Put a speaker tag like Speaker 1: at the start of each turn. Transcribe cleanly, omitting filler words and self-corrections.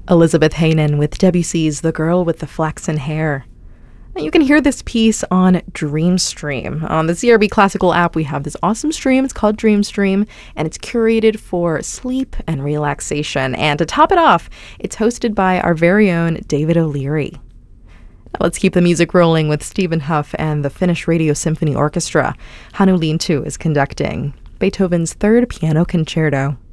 Speaker 1: Elizabeth Haynen with Debussy's The Girl with the Flaxen Hair. And you can hear this piece on Dreamstream. On the CRB Classical app, we have this awesome stream. It's called Dreamstream, and it's curated for sleep and relaxation. And to top it off, it's hosted by our very own David O'Leary. Now let's keep the music rolling with Stephen Hough and the Finnish Radio Symphony Orchestra. Hannu Lintu is conducting Beethoven's Third Piano Concerto.